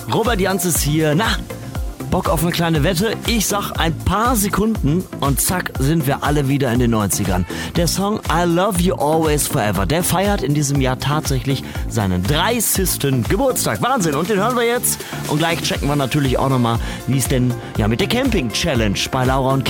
Robert Janz ist hier. Na, Bock auf eine kleine Wette? Ich sag ein paar Sekunden und zack sind wir alle wieder in den 90ern. Der Song I Love You Always Forever, der feiert in diesem Jahr tatsächlich seinen 30. Geburtstag. Wahnsinn, und den hören wir jetzt. Und gleich checken wir natürlich auch nochmal, wie es denn mit der Camping-Challenge bei Laura und